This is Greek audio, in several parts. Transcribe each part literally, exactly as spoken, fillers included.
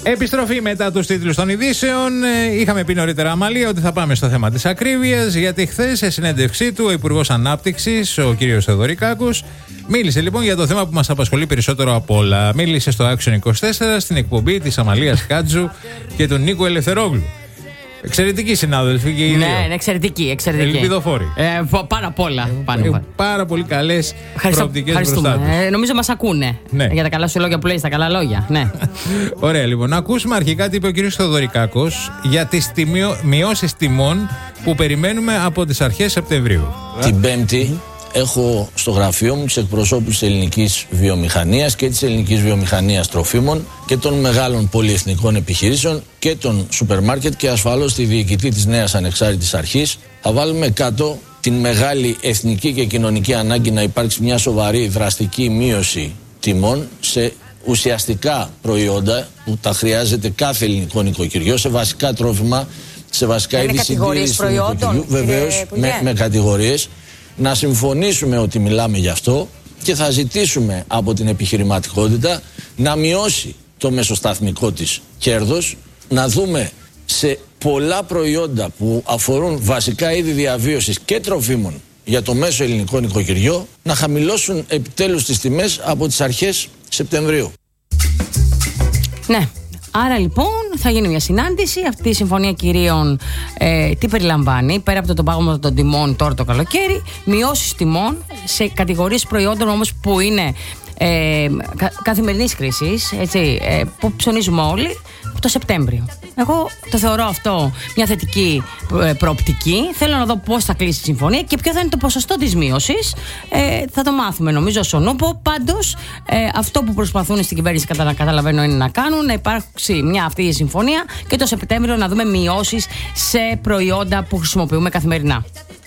Επιστροφή μετά τους τίτλους των ειδήσεων. Είχαμε πει νωρίτερα, Αμαλία, ότι θα πάμε στο θέμα της ακρίβειας, γιατί χθες σε συνέντευξή του ο Υπουργός Ανάπτυξης, ο κύριος Θεοδωρικάκος, μίλησε λοιπόν για το θέμα που μας απασχολεί περισσότερο απ' όλα. Μίλησε στο Action είκοσι τέσσερα στην εκπομπή της Αμαλίας Χάτζου και του Νίκου Ελευθερόγλου. Εξαιρετικοί συνάδελφοι και οι δύο. Ναι, εξαιρετικοί, εξαιρετικοί. Ελπιδοφόροι. Ε, πάρα πολλά. Ε, πάρα πολύ καλές προοπτικές μπροστά τους. Ε, νομίζω μας ακούνε. Ναι. Για τα καλά σου λόγια που λέει, τα καλά λόγια. Ναι. Ωραία, λοιπόν. Να ακούσουμε αρχικά τι είπε ο κ. Θεοδωρικάκος για τις τιμιο... μειώσεις τιμών που περιμένουμε από τις αρχές Σεπτεμβρίου. Την Πέμπτη έχω στο γραφείο μου τους εκπροσώπους της ελληνικής βιομηχανίας και της ελληνικής βιομηχανίας τροφίμων και των μεγάλων πολυεθνικών επιχειρήσεων και των σούπερ μάρκετ και ασφαλώς τη διοικητή της νέας ανεξάρτητης αρχής. Θα βάλουμε κάτω την μεγάλη εθνική και κοινωνική ανάγκη να υπάρξει μια σοβαρή δραστική μείωση τιμών σε ουσιαστικά προϊόντα που τα χρειάζεται κάθε ελληνικό νοικοκυριό, σε βασικά τρόφιμα, σε βασικά είδη συντήρησης του νοικοκυριού, βεβαίως με, με κατηγορίες. Να συμφωνήσουμε ότι μιλάμε γι' αυτό και θα ζητήσουμε από την επιχειρηματικότητα να μειώσει το μεσοσταθμικό της κέρδος, να δούμε σε πολλά προϊόντα που αφορούν βασικά είδη διαβίωσης και τροφίμων για το μέσο ελληνικό νοικοκυριό να χαμηλώσουν επιτέλους τις τιμές από τις αρχές Σεπτεμβρίου. Ναι. Άρα λοιπόν θα γίνει μια συνάντηση. Αυτή η συμφωνία κυρίων ε, τι περιλαμβάνει, πέρα από το πάγωμα των τιμών τώρα το καλοκαίρι, μειώσεις τιμών σε κατηγορίες προϊόντων όμως που είναι ε, κα, καθημερινής χρήσης, έτσι, ε, που ψωνίζουμε όλοι από το Σεπτέμβριο. Εγώ το θεωρώ αυτό μια θετική ε, προοπτική. Θέλω να δω πώς θα κλείσει η συμφωνία και ποιο θα είναι το ποσοστό της μείωσης. Ε, θα το μάθουμε νομίζω στον Νούπο. Πάντως, ε, αυτό που προσπαθούν στην κυβέρνηση, κατά να καταλαβαίνω, είναι να κάνουν να υπάρξει μια αυτή η συμφωνία και το Σεπτέμβριο να δούμε μειώσεις σε προϊόντα που χρησιμοποιούμε καθημερινά.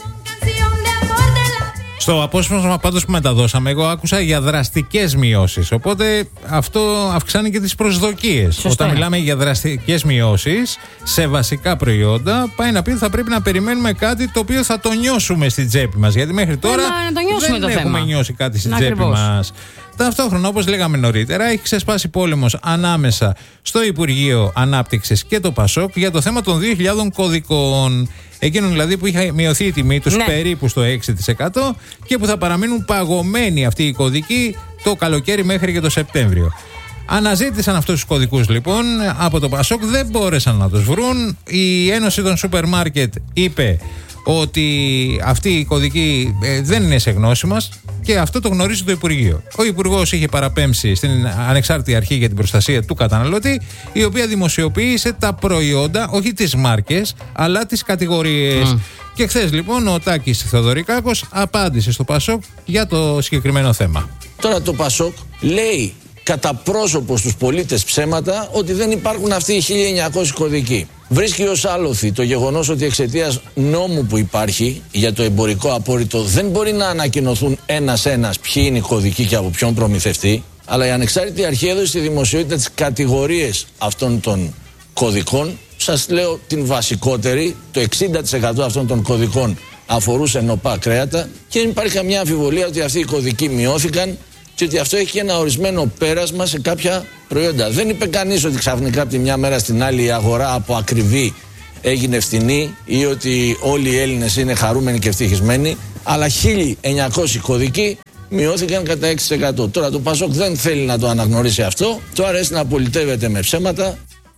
Στο απόσπασμα πάντως που μεταδώσαμε, εγώ άκουσα για δραστικές μειώσεις. Οπότε αυτό αυξάνει και τις προσδοκίες. Σωστό. Όταν μιλάμε για δραστικές μειώσεις σε βασικά προϊόντα, πάει να πει ότι θα πρέπει να περιμένουμε κάτι το οποίο θα το νιώσουμε στην τσέπη μας. Γιατί μέχρι τώρα να, να δεν το έχουμε θέμα. νιώσει κάτι στην να, τσέπη ακριβώς. μας. Ταυτόχρονα, όπως λέγαμε νωρίτερα, έχει ξεσπάσει πόλεμος ανάμεσα στο Υπουργείο Ανάπτυξης και το ΠΑΣΟΚ για το θέμα των δύο χιλιάδων κωδικών. Εκείνων δηλαδή που είχε μειωθεί η τιμή τους, ναι, περίπου στο έξι τοις εκατό και που θα παραμείνουν παγωμένοι αυτοί οι κωδικοί το καλοκαίρι μέχρι και το Σεπτέμβριο. Αναζήτησαν αυτούς τους κωδικούς λοιπόν από το ΠΑΣΟΚ, δεν μπόρεσαν να τους βρουν. Η Ένωση των Σούπερ Μάρκετ είπε ότι αυτή η κωδική ε, δεν είναι σε γνώση μας και αυτό το γνωρίζει το Υπουργείο. Ο Υπουργός είχε παραπέμψει στην Ανεξάρτητη Αρχή για την Προστασία του Καταναλωτή, η οποία δημοσιοποίησε τα προϊόντα, όχι τις μάρκες, αλλά τις κατηγορίες. Mm. Και χθες λοιπόν ο Τάκης Θεοδωρικάκος απάντησε στο ΠΑΣΟΚ για το συγκεκριμένο θέμα. Τώρα το ΠΑΣΟΚ λέει κατά πρόσωπο στους πολίτες ψέματα ότι δεν υπάρχουν αυτοί οι χίλια εννιακόσιοι κωδικοί. Βρίσκει ως άλοθη το γεγονός ότι εξαιτίας νόμου που υπάρχει για το εμπορικό απόρριτο δεν μπορεί να ανακοινωθούν ένας-ένας ποιοι είναι οι κωδικοί και από ποιον προμηθευτή, αλλά η Ανεξάρτητη Αρχή έδωσε στη δημοσιότητα τις κατηγορίες αυτών των κωδικών. Σας λέω την βασικότερη, το εξήντα τοις εκατό αυτών των κωδικών αφορούσε νοπά κρέατα και δεν υπάρχει καμιά αμφιβολία ότι αυτοί οι κωδικοί μειώθηκαν και ότι αυτό έχει και ένα ορισμένο πέρασμα σε κάποια προϊόντα. Δεν είπε κανείς ότι ξαφνικά από τη μια μέρα στην άλλη η αγορά από ακριβή έγινε φθηνή ή ότι όλοι οι Έλληνες είναι χαρούμενοι και ευτυχισμένοι, αλλά χίλια εννιακόσιοι κωδικοί μειώθηκαν κατά έξι τοις εκατό. Τώρα το ΠΑΣΟΚ δεν θέλει να το αναγνωρίσει αυτό, το αρέσει να πολιτεύεται με ψέματα.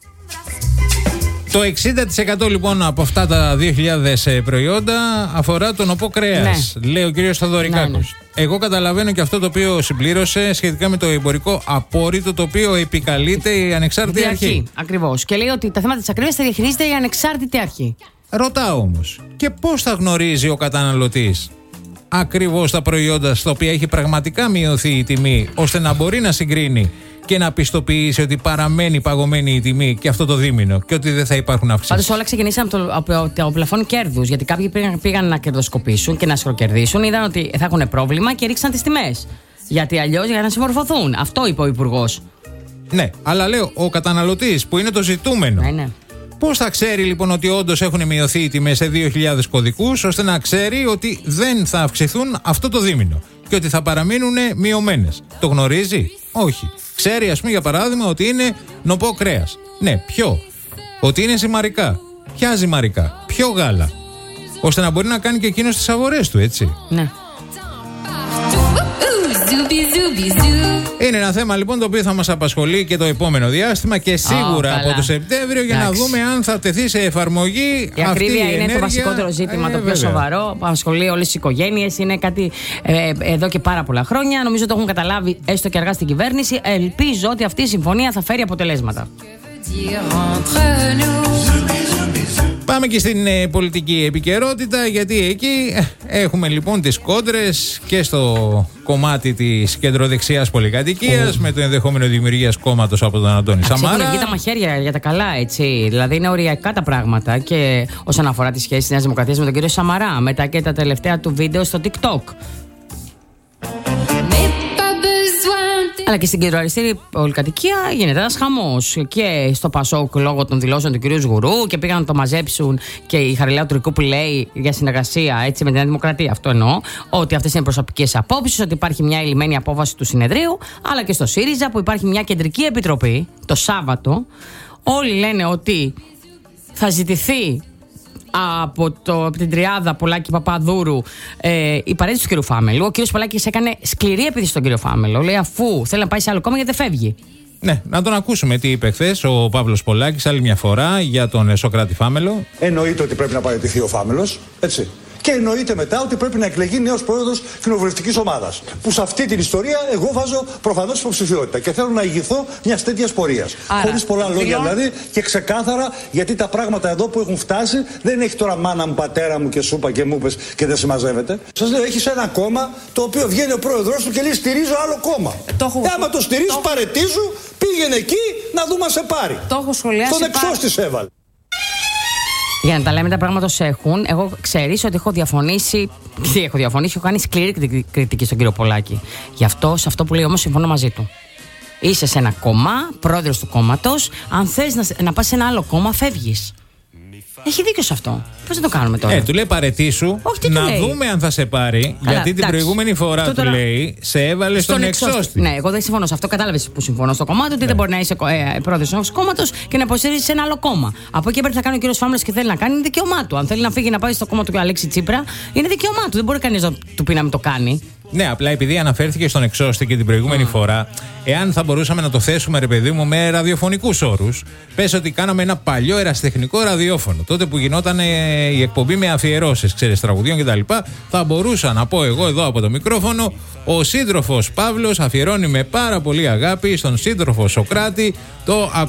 Το εξήντα τοις εκατό λοιπόν από αυτά τα δύο χιλιάδες προϊόντα αφορά τον οπό κρέας, ναι, λέει ο κύριος Θεοδωρικάκος. Ναι, ναι. Εγώ καταλαβαίνω και αυτό το οποίο συμπλήρωσε σχετικά με το εμπορικό απόρριτο, το οποίο επικαλείται η Ανεξάρτητη Αρχή. αρχή. Ακριβώς. Και λέει ότι τα θέματα της ακρίβειας θα διαχειρίζεται η Ανεξάρτητη Αρχή. Ρωτάω όμως, και πώς θα γνωρίζει ο καταναλωτής ακριβώς τα προϊόντα στα οποία έχει πραγματικά μειωθεί η τιμή, ώστε να μπορεί να συγκρίνει και να πιστοποιήσει ότι παραμένει παγωμένη η τιμή και αυτό το δίμηνο και ότι δεν θα υπάρχουν αυξήσεις. Πάντως όλα ξεκινήσαν από το, από το, το πλαφόν κέρδους. Γιατί κάποιοι πήγαν, πήγαν να κερδοσκοπήσουν και να σχροκερδίσουν, είδαν ότι θα έχουν πρόβλημα και ρίξαν τις τιμές. Γιατί αλλιώς για να συμμορφωθούν. Αυτό είπε ο Υπουργός. Ναι, αλλά λέω ο καταναλωτής που είναι το ζητούμενο. Ναι, ναι. Πώς θα ξέρει λοιπόν ότι όντως έχουν μειωθεί οι τιμές σε δύο χιλιάδες κωδικούς, ώστε να ξέρει ότι δεν θα αυξηθούν αυτό το δίμηνο και ότι θα παραμείνουν μειωμένες? Το γνωρίζει? Όχι. Ξέρει, ας πούμε, για παράδειγμα, ότι είναι νοπό κρέας. Ναι, ποιο? Ότι είναι ζυμαρικά. Ποια ζυμαρικά? Ποιο γάλα? Ώστε να μπορεί να κάνει και εκείνος τις αγορές του, έτσι. Ναι. Είναι ένα θέμα λοιπόν το οποίο θα μας απασχολεί και το επόμενο διάστημα και σίγουρα oh, από το Σεπτέμβριο για Εντάξει. να δούμε αν θα τεθεί σε εφαρμογή. Η αυτή η ακρίβεια είναι ενέργεια. Το βασικότερο ζήτημα, ε, το πιο βέβαια. σοβαρό. Απασχολεί όλες τις οικογένειες. Είναι κάτι ε, εδώ και πάρα πολλά χρόνια. Νομίζω το έχουν καταλάβει έστω και αργά στην κυβέρνηση. Ελπίζω ότι αυτή η συμφωνία θα φέρει αποτελέσματα. Πάμε και στην ε, πολιτική επικαιρότητα, γιατί εκεί ε, έχουμε λοιπόν τις κόντρες και στο κομμάτι της κεντροδεξιάς πολυκατοικίας, oh. με το ενδεχόμενο δημιουργίας κόμματος από τον Αντώνη Σαμάρα. Έχουν βγει τα μαχαίρια για τα καλά, έτσι. Δηλαδή είναι οριακά τα πράγματα και όσον αφορά τις σχέσεις της Νέας Δημοκρατίας με τον κύριο Σαμαρά, μετά και τα τελευταία του βίντεο στο TikTok. Αλλά και στην κεντροαριστερή πολυκατοικία γίνεται ένας χαμός. Και στο Πασόκ λόγω των δηλώσεων του κυρίου Σγουρού και πήγαν να το μαζέψουν και η Χαριλάου Τρικού που λέει για συνεργασία έτσι, με την Νέα Δημοκρατία. Αυτό εννοώ. Ότι αυτές είναι προσωπικές απόψεις, ότι υπάρχει μια ελλημμένη απόφαση του συνεδρίου. Αλλά και στο ΣΥΡΙΖΑ που υπάρχει μια κεντρική επιτροπή το Σάββατο. Όλοι λένε ότι θα ζητηθεί από, το, από την τριάδα Πολάκη Παπαδούρου ε, η παρέτηση του κύριου Φάμελου. Ο κύριος Πολάκης έκανε σκληρή επίθεση στον κύριο Φάμελο. Λέει αφού θέλει να πάει σε άλλο κόμμα γιατί δεν φεύγει. Ναι, να τον ακούσουμε τι είπε χθες ο Παύλος Πολάκης άλλη μια φορά για τον Σωκράτη Φάμελο. Εννοείται ότι πρέπει να παραιτηθεί ο Φάμελος, έτσι. Και εννοείται μετά ότι πρέπει να εκλεγεί νέος πρόεδρος κοινοβουλευτικής ομάδας. Που σε αυτή την ιστορία εγώ βάζω προφανώς υποψηφιότητα και θέλω να ηγηθώ μιας τέτοιας πορείας. Χωρίς πολλά λόγια δηλαδή και ξεκάθαρα, γιατί τα πράγματα εδώ που έχουν φτάσει δεν έχει τώρα μάνα μου, πατέρα μου και σούπα και μου πες και δεν συμμαζεύεται. Σας λέω, έχεις ένα κόμμα το οποίο βγαίνει ο πρόεδρος του και λέει στηρίζω άλλο κόμμα. Ε, το έχω... Άμα το στηρίζει, το... παρετήσου, πήγαινε εκεί να δούμε αν σε πάρει. Το έχω σχολιάσει. Τον εξώς της έβαλε. Για να τα λέμε τα πράγματα ως έχουν, εγώ ξέρεις ότι έχω διαφωνήσει. Τι έχω διαφωνήσει, έχω κάνει σκληρή κριτική στον κύριο Πολάκη. Γι' αυτό, σε αυτό που λέει όμως, συμφωνώ μαζί του. Είσαι σε ένα κόμμα, πρόεδρος του κόμματος. Αν θες να, να πας σε ένα άλλο κόμμα, φεύγεις. Έχει δίκιο σε αυτό. Πώς θα το κάνουμε τώρα? Ε, του λέει παρετήσου, να λέει. δούμε αν θα σε πάρει. Καλά, γιατί την εντάξει. προηγούμενη φορά του τώρα... λέει, σε έβαλε στον, στον εξώστη. Ναι, εγώ δεν συμφωνώ σε αυτό. Κατάλαβες που συμφωνώ στο κομμάτι, ότι ναι. δεν μπορεί να είσαι ε, πρόεδρος ενός κόμματος και να υποστηρίζεις ένα άλλο κόμμα. Από εκεί πέρα θα κάνει ο κύριος Φάμελος και θέλει να κάνει, είναι δικαίωμά του. Αν θέλει να φύγει να πάει στο κόμμα του Αλέξη Τσίπρα, είναι δικαίωμά του. Δεν μπορεί κανείς να του πει να μην το κάνει. Ναι, απλά επειδή αναφέρθηκε στον εξώστη και την προηγούμενη mm. φορά, εάν θα μπορούσαμε να το θέσουμε, ρε παιδί μου, με ραδιοφωνικούς όρους, πες ότι κάναμε ένα παλιό ερασιτεχνικό ραδιόφωνο. Τότε που γινόταν ε, η εκπομπή με αφιερώσεις, ξέρεις, τραγουδιών κτλ. Θα μπορούσα να πω εγώ εδώ από το μικρόφωνο, ο σύντροφος Παύλος αφιερώνει με πάρα πολύ αγάπη στον σύντροφο Σωκράτη το